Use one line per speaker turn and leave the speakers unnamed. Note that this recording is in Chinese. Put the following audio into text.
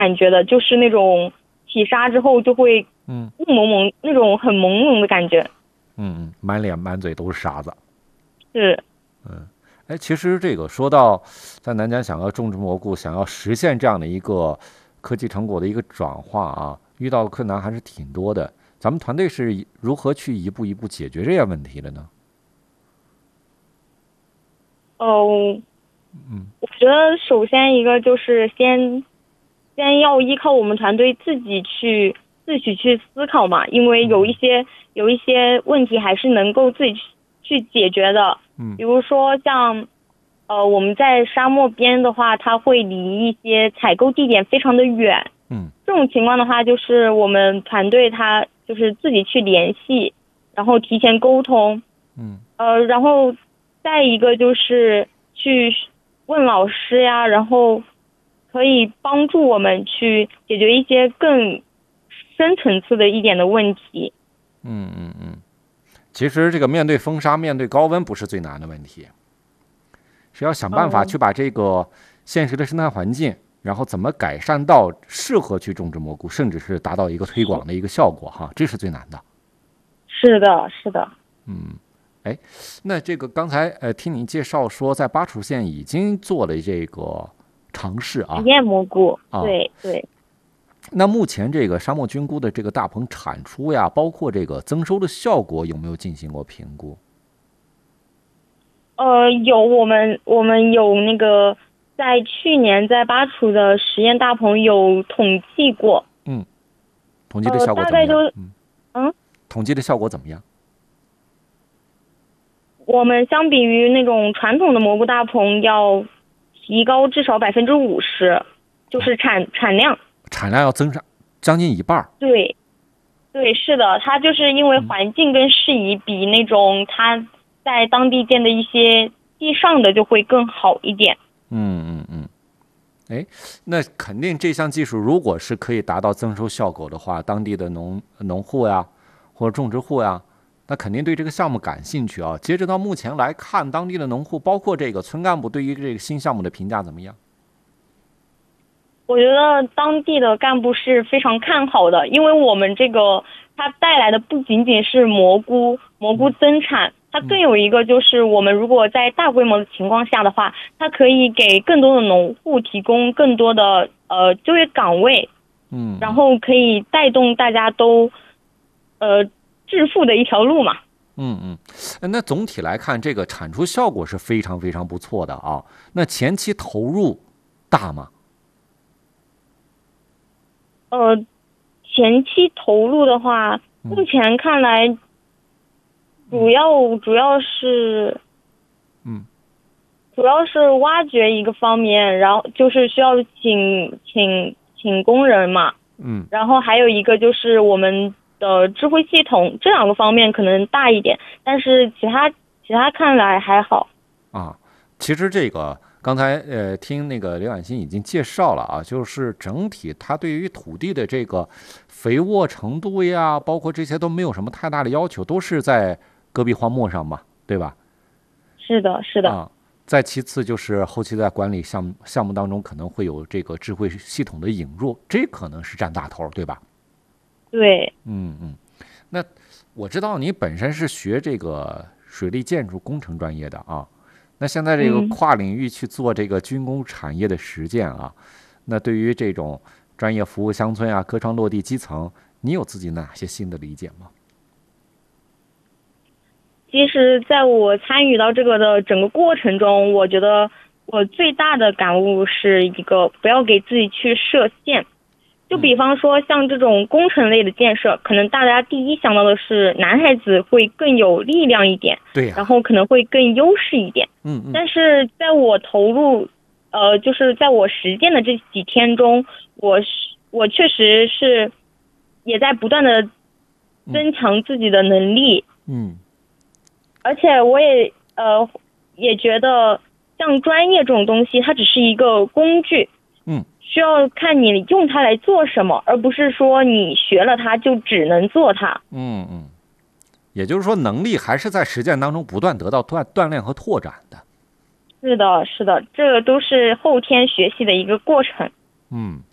感觉的，就是那种起沙之后就会雾蒙蒙那种很朦胧的感觉。
满脸满嘴都是沙子。
是。
其实这个说到在南疆想要种植蘑菇，想要实现这样的一个科技成果的一个转化啊，遇到的困难还是挺多的。咱们团队是如何去一步一步解决这些问题的呢？
我觉得首先一个就是先要依靠我们团队自己去思考嘛，因为有一些问题还是能够自己去解决的。比如说像我们在沙漠边的话，它会离一些采购地点非常的远。这种情况的话，就是我们团队它就是自己去联系，然后提前沟通。然后再一个就是去问老师呀，然后可以帮助我们去解决一些更深层次的一点的问题。
其实这个面对风沙、面对高温不是最难的问题，是要想办法去把这个现实的生态环境，然后怎么改善到适合去种植蘑菇，甚至是达到一个推广的一个效果哈，这是最难的。
是的，是的。
那这个刚才听你介绍说，在巴楚县已经做了这个尝试啊，
实验蘑菇。对对。
那目前这个沙漠菌菇的这个大棚产出呀，包括这个增收的效果，有没有进行过评估？
有，我们有那个在去年在巴楚的实验大棚有统计过。
统计的效果怎么样？
大概
统计的效果怎么样？
我们相比于那种传统的蘑菇大棚要提高至少50%，就是产量。
产量要增上将近一半。
对，对，是的，它就是因为环境跟适宜比那种它在当地建的一些地上的就会更好一点。
那肯定这项技术如果是可以达到增收效果的话，当地的农户呀，或者种植户呀，那肯定对这个项目感兴趣啊。截止到目前来看，当地的农户包括这个村干部对于这个新项目的评价怎么样？
我觉得当地的干部是非常看好的，因为我们这个它带来的不仅仅是蘑菇增产，它更有一个就是我们如果在大规模的情况下的话，它可以给更多的农户提供更多的就业岗位。然后可以带动大家都致富的一条路嘛。
那总体来看，这个产出效果是非常非常不错的啊。那前期投入大吗？
前期投入的话，目前看来，主要是挖掘一个方面，然后就是需要请工人嘛。然后还有一个就是我们的智慧系统，这两个方面可能大一点，但是其他看来还好。
其实这个刚才听那个刘婉欣已经介绍了啊，就是整体它对于土地的这个肥沃程度呀，包括这些都没有什么太大的要求，都是在戈壁荒漠上嘛，对吧？
是的，是的。
再其次就是后期在管理项目当中可能会有这个智慧系统的引入，这可能是占大头，对吧？
对。
那我知道你本身是学这个水利建筑工程专业的啊。那现在这个跨领域去做这个军工产业的实践啊，那对于这种专业服务乡村啊、歌唱落地基层，你有自己哪些新的理解吗？
其实在我参与到这个的整个过程中，我觉得我最大的感悟是一个不要给自己去设限。就比方说像这种工程类的建设，可能大家第一想到的是男孩子会更有力量一点，
对呀，
然后可能会更优势一点。但是在我投入就是在我实践的这几天中，我确实是也在不断的增强自己的能力。而且我也觉得像专业这种东西，它只是一个工具。需要看你用它来做什么，而不是说你学了它就只能做它。
也就是说，能力还是在实践当中不断得到锻炼和拓展的。
是的，是的，这个都是后天学习的一个过程。